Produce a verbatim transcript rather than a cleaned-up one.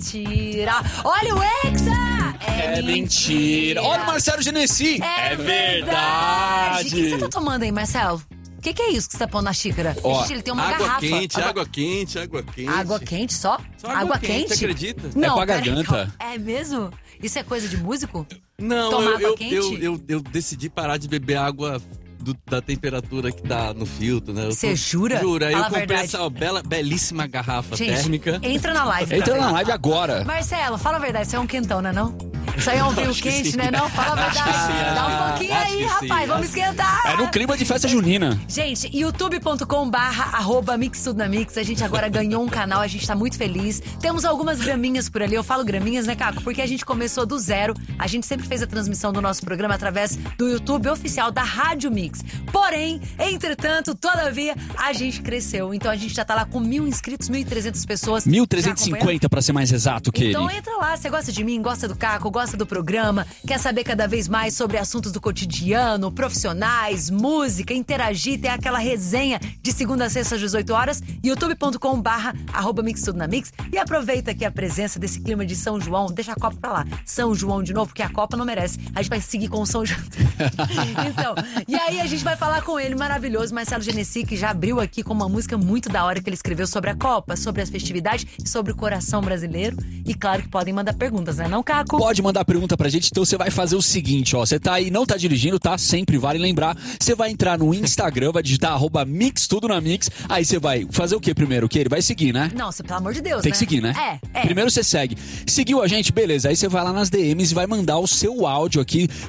mentira. Olha o Hexa! É, é mentira. Olha o Marcelo Genesi. É, é verdade. O que você tá tomando aí, Marcelo? O que, que é isso que você tá pondo na xícara? Ó, Ele tem uma água garrafa. quente, água... água quente, água quente. Água quente só? Só água, água quente, quente? Você acredita? Não, é pra pera, garganta. É mesmo? Isso é coisa de músico? Não, Tomar eu, água eu, quente? eu, eu, eu decidi parar de beber água do, da temperatura que tá no filtro, né? Você jura? Jura, aí eu Fala a comprei verdade. essa bela, belíssima garrafa Gente, térmica. entra na live. Entra pra na ver. live agora. Marcelo, fala a verdade, isso é um quentão, né não? Isso aí é um vinho Acho que quente, sim. né não? Fala a Acho que verdade. sim, acho Dá que- um pouquinho acho aí, que rapaz, sim. vamos esquentar. É no clima de festa junina. Gente, youtube ponto com barra arroba mix tudo na mix. A gente agora ganhou um canal, a gente tá muito feliz. Temos algumas graminhas por ali. Eu falo graminhas, né, Caco? Porque a gente começou do zero. A gente sempre fez a transmissão do nosso programa através do YouTube oficial da Rádio Mix. Porém, entretanto, todavia, a gente cresceu. Então a gente já tá lá com mil inscritos, mil e trezentas pessoas. mil trezentos e cinquenta pra ser mais exato que Então ele. entra lá, você gosta de mim, gosta do Caco, gosta do programa, quer saber cada vez mais sobre assuntos do cotidiano, profissionais, música, interagir, ter aquela resenha de segunda a sexta às dezoito horas, youtube ponto com barra arroba mix tudo na mix. E aproveita aqui a presença desse clima de São João, deixa a Copa pra lá, São João de novo, porque a Copa não merece, a gente vai seguir com o São João. Então, e aí a gente vai falar com ele, maravilhoso, Marcelo Genesi, que já abriu aqui com uma música muito da hora que ele escreveu sobre a Copa, sobre as festividades e sobre o coração brasileiro. E claro que podem mandar perguntas, né não, Caco? Pode mandar pergunta pra gente, então você vai fazer o seguinte, ó. Você tá aí, não tá dirigindo, tá? Sempre vale lembrar. Você vai entrar no Instagram, vai digitar arroba mix tudo na mix. Aí você vai fazer o que primeiro? O que? Ele vai seguir, né? Não, você, pelo amor de Deus, Tem né? que seguir, né? É, é. Primeiro você segue. Seguiu a gente, beleza. Aí você vai lá nas D Ms e vai mandar o seu áudio aqui